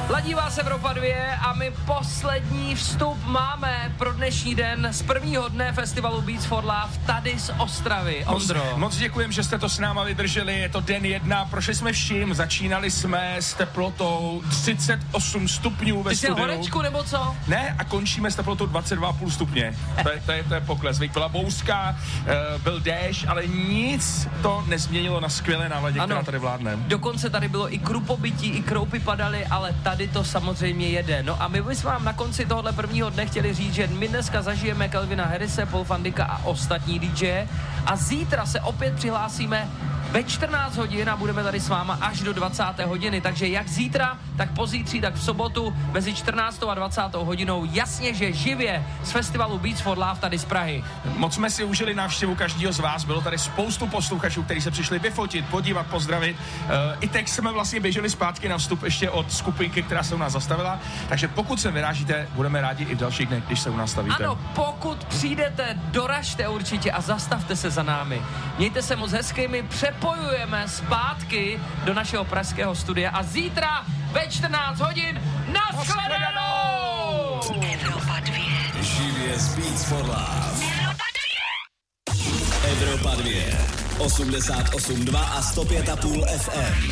Ladí vás Evropa 2 a my poslední vstup máme pro dnešní den z prvního dne festivalu Beats for Love tady z Ostravy. Ondro. Moc děkujem, že jste to s náma vydrželi, je to den 1, prošli jsme vším, začínali jsme s teplotou 38 stupňů ve studiu. Ty jsi horečku nebo co? Ne, a končíme s teplotou 22,5 stupně. To je pokles. Byla bouřka, byl déšť, ale nic to nezměnilo na skvělé náladě, která tady vládne. Dokonce tady bylo i krupobytí, i kroupy padaly, ale tady to samozřejmě jede. No a my bychom vám na konci tohohle prvního dne chtěli říct, že my dneska zažijeme Calvina Harrise, Paul van Dyka a ostatní DJ a zítra se opět přihlásíme ve 14 hodin a budeme tady s váma až do 20. hodiny, takže jak zítra, tak pozítří, tak v sobotu mezi 14. a 20. hodinou, jasně, že živě z festivalu Beats for Love tady z Prahy. Moc jsme si užili návštěvu každého z vás, bylo tady spoustu posluchačů, kteří se přišli vyfotit, podívat, pozdravit. I teď jsme vlastně běželi zpátky na vstup ještě od skupinky, která se u nás zastavila, takže pokud se vyrážíte, budeme rádi i v dalších dnech, když se u nás stavíte. Ano, pokud přijdete, doražte určitě a zastavte se za námi. Mějte se moc hezky, my přepojujeme zpátky do našeho pražského studia a zítra ve 14 hodin nashledanou! Evropa 2. Živě z Beats for Love. Evropa 2. 88,2 a 105,5 FM.